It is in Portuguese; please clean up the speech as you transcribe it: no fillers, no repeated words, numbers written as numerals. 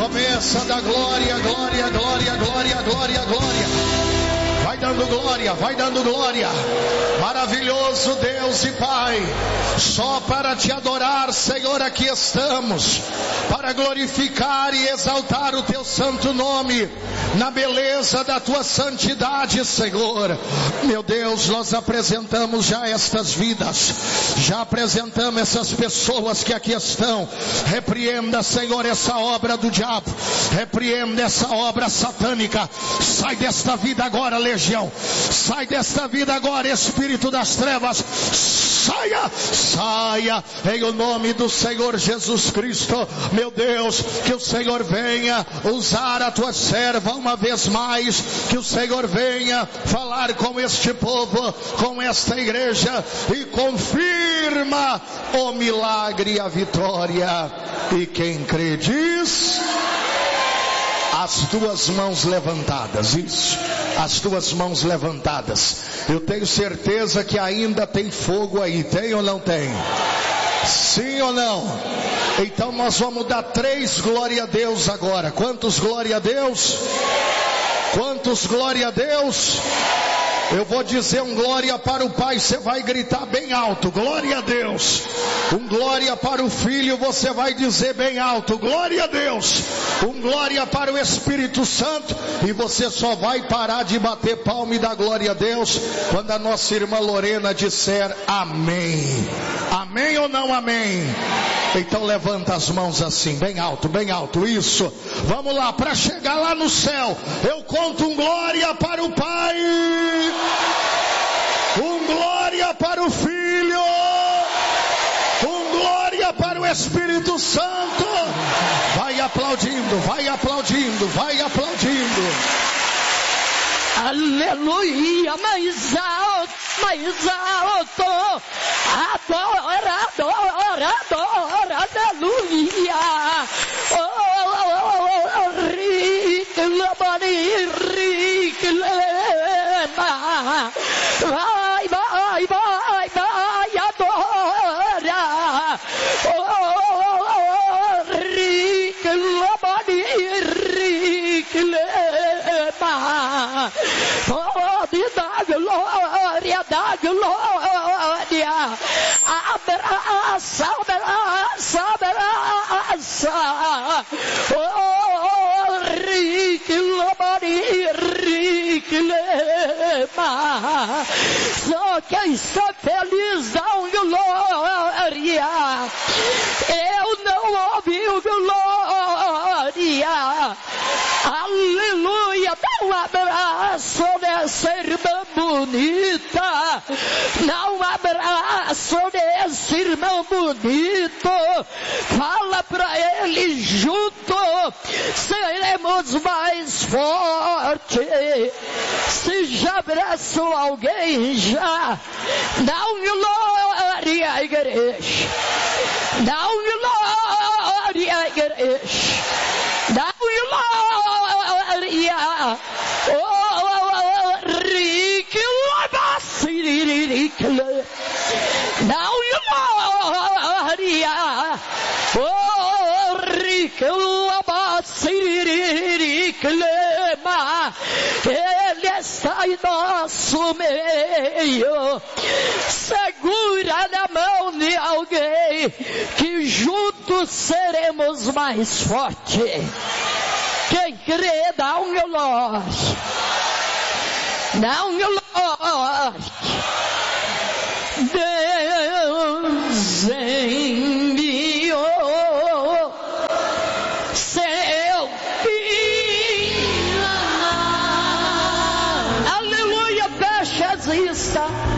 Começa da glória, glória, glória, glória, glória, glória. Vai dando glória, vai dando glória. Maravilhoso Deus e Pai, só para te adorar, Senhor, aqui estamos, para glorificar e exaltar o teu santo nome, na beleza da tua santidade, Senhor. Meu Deus, nós apresentamos já estas vidas, já apresentamos essas pessoas que aqui estão. Repreenda, Senhor, essa obra do diabo, repreenda essa obra satânica. Sai desta vida agora, legião, sai desta vida agora, espírito das trevas, saia, saia, em o nome do Senhor Jesus Cristo. Meu Deus, que o Senhor venha usar a tua serva uma vez mais, que o Senhor venha falar com este povo, com esta igreja, e confirma o milagre e a vitória. E quem crê diz: as tuas mãos levantadas. Isso, as tuas mãos levantadas. Eu tenho certeza que ainda tem fogo aí. Tem ou não tem? Sim ou não? Então nós vamos dar 3 glória a Deus agora. Quantos glória a Deus? Quantos glória a Deus? Eu vou dizer um glória para o Pai, você vai gritar bem alto, glória a Deus. Um glória para o Filho, você vai dizer bem alto, glória a Deus. Um glória para o Espírito Santo, e você só vai parar de bater palma e dar glória a Deus quando a nossa irmã Lorena disser amém. Amém ou não amém? Então levanta as mãos assim, bem alto, isso. Vamos lá, para chegar lá no céu, eu conto um glória para o Pai, um glória para o Filho, um glória para o Espírito Santo. Vai aplaudindo, vai aplaudindo, vai aplaudindo. Aleluia, mais alto, adora, aleluia. Vai, adora. Pode dar glória, dá glória. Abraça. Só quem está feliz dá glória. Eu não ouvi glória. Aleluia, dá um abraço nessa irmã bonita, dá um abraço nesse irmão bonito, fala pra ele, junto seremos mais fortes. Se já abraçou alguém, já dá um glória à igreja, dá um glória à igreja, dá um glória. Dá um glória. Ele está em nosso meio. Segura na mão de alguém, que juntos seremos mais fortes. Quem crê, dá um glória. Dá um glória. Deus enviou seu Filho. Aleluia, fecha as vistas.